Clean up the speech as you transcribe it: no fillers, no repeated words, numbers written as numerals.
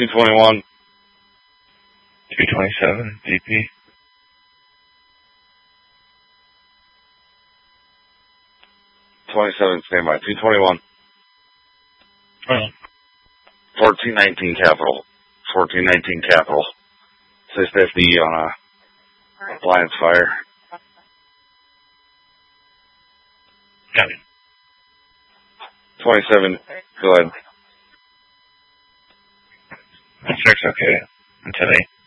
221. 227, DP. 27, standby. 221. 1419 Capital. 1419 Capital. 650 on a appliance fire. Got it. 27, go ahead. That's okay. Today.